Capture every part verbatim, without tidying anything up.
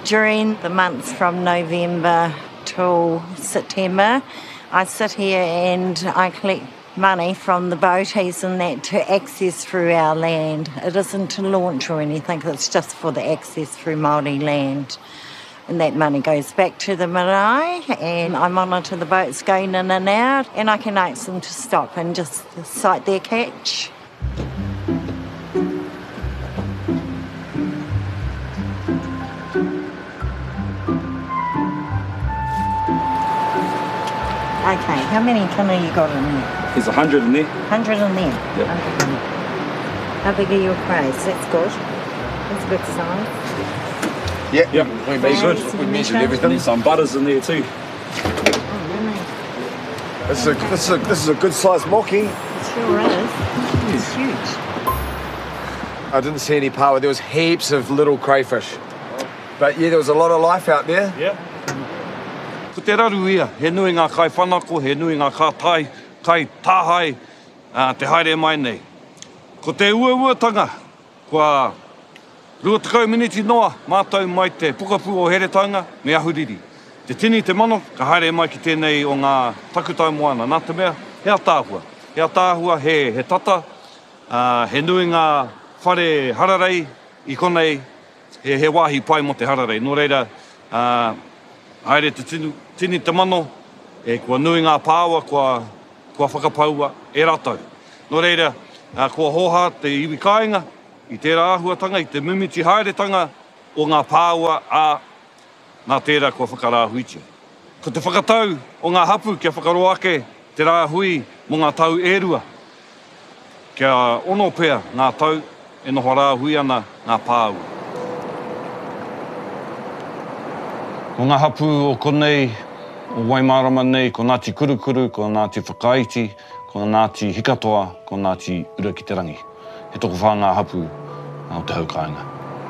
During the months from November till September, I sit here and I collect money from the boaties and that to access through our land. It isn't to launch or anything, it's just for the access through Māori land. And that money goes back to the marae, and I monitor the boats going in and out, and I can ask them to stop and just sight their catch. Okay, how many tuna you got in there? There's a hundred in there. Hundred in there? Yep. Hundred in there. How big are your crays? That's good. That's a good size. Yep, yep. We measured, we measured everything. There's some butters in there too. Oh, really? This is a, this is a, this is a good sized mocky. It sure is. It's huge. I didn't see any power. There was heaps of little crayfish. But yeah, there was a lot of life out there. Yeah. Ko te raru ia, he nui ngā kai whanako, he nui ngā kā tai, kai tāhai, uh, te haere mai nei. Ko te ua-uatanga, kua rua tekau miniti noa, mātou mai te pukapu o Heretaunga, me ahuriri. Te tini te mano, ka haere mai ki tēnei o ngā takutau moana. Nā te mea, he atāhua. He atāhua, he, he tata, uh, he nui ngā whare hararei i konei, he, he wāhi pai mo te hararei. Nō reira, uh, haere te tinu, tini te mano, e kua nui ngā pāua, kua, kua whakapaua e rātou. Nō reira, uh, kua hoha te iwi kāinga, i tērā āhuatanga, i te mimiti haeretanga o ngā pāua a nā tērā kua whakarāhuitia. Ko te whakatau o ngā hapu kia whakaroake te rāhui mo ngā tau ērua. Kia ono pēr ngā tau e noho rāhui ana ngā pāua. Ko ngā hapu o konei, o Waimarama nei, ko Ngāti Kurukuru, ko Ngāti Whakaiti, ko Ngāti Hikatoa, ko Ngāti Urakiterangi. He toko whā ngā hapu o te haukāinga.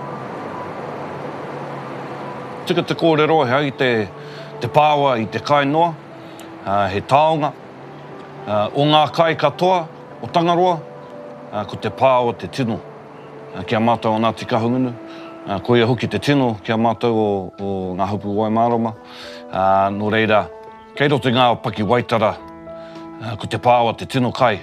Tika te kōrero hei te, te pāua i te kainoa, uh, he taonga, uh, o ngā kai katoa, o Tangaroa, uh, ko te pāua te tino, uh, kia mātou o Ngāti Kahungunu. Uh, ko ia hoki te tino kia mātou o, o ngā hapu Waimarama. Uh, nō reira, kei roto ngā paki waitara, uh, ko te pāua te tino kai.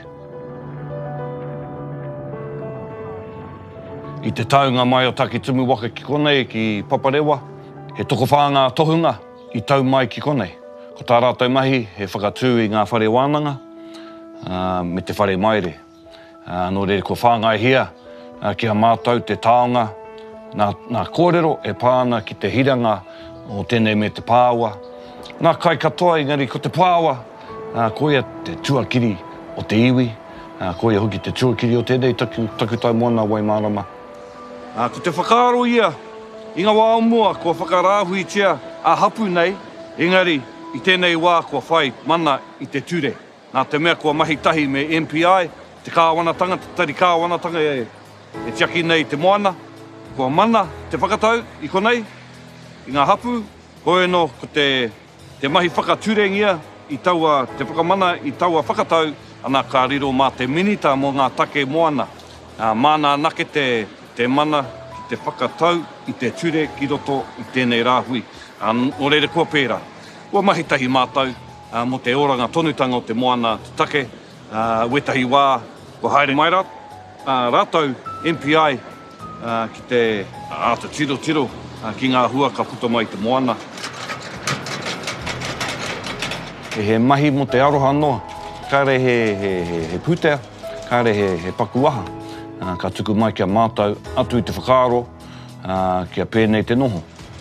I te taunga mai o Taki Tumu waka ki konei ki Paparewa, he toko whānga tohunga i tau mai ki konei. Ko tā rātou mahi, he whakatū i ngā whare wānanga, uh, me te whare maire. Uh, nō reira, ko whāngai hia, uh, kia mātou te taonga, Nā, nā kōrero e pāna ki te hiranga o tēnei me te pāua. Nā kai katoa, engari, ko te pāua, uh, ko ia te tuakiri o te iwi, uh, ko ia hoki te tuakiri o tēnei taku, takutai moana Waimarama. Uh, ko te whakaaro ia, i ngā wā mua, kua whakarāhuitia a hapu nei, engari, i tēnei wā kua whai mana i te ture. Nā te mea kua mahi tahi me M P I, te kāwanatanga, te tari kāwanatanga e, e tiaki nei te moana. Kua mana, te whakatau, i konei, i ngā hapu, koe no ko te, te mahi whakaturengia i taua, te whakamana i taua whakatau, ana ka riro mā te minita mo ngā take moana. Uh, mana nake te, te mana ki te whakatau i te ture ki roto i tēnei rāhui. Uh, o reira kua pēra. Kua mahi tahi mātau, uh, mo te oranga tonutanga o te moana te take, uh, wetahi wā, kua haere mai rat, uh, rātou M P I, Uh, ki te āta tiro tiro uh, ki ngā hua ka puta mai te moana. E he mahi mo te aroha noa, kāre he, he, he, he pūtea, kāre he, he pakuaha. Uh, ka tuku mai kia mātou atu i te whakaaro, uh, kia pēnei te noho.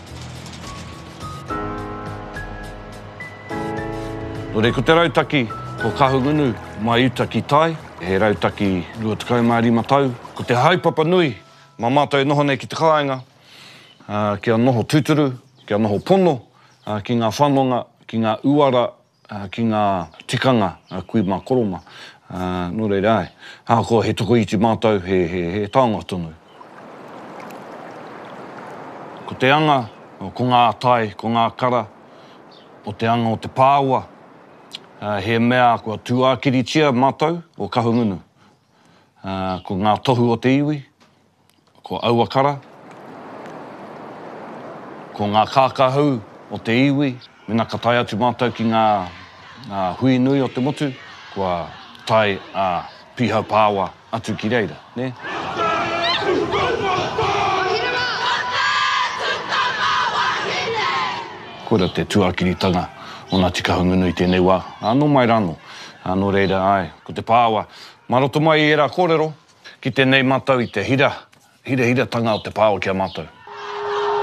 Nō rei, ko te rautaki ko Kahungunu mai uta ki tai, he rautaki rua tekau mai rima tau, ko te haupapa nui, mā mātou noho nei ki te kāinga, uh, kia noho tūturu, kia noho pono, uh, ki ngā whanonga, ki ngā uara, uh, ki ngā tikanga, uh, kui mā koroma. Uh, nō reira ai, hā ko he toko iti mātou, he, he, he taonga tonu. Ko te anga, ko ngā tai, ko ngā kara, o te anga o te pāua, uh, he mea kua tuākiritia mātou o Kahungunu. Uh, ko ngā tohu o te iwi, ko Auakara. ko ngā kākahau o te iwi, mena ka tai atu mātou ki ngā, ngā hui nui o te motu, kua tai a uh, pihau pāwa atu ki reira, ne? Kora te tuakiritanga o Ngāti Kahungunu i tēnei wā. Anō mai rano. Anō reira, ai, ko te pāwa. Maroto mai i era kōrero, ki tēnei mātou i te hira, hira hira tanga o te pāwa kia mātou.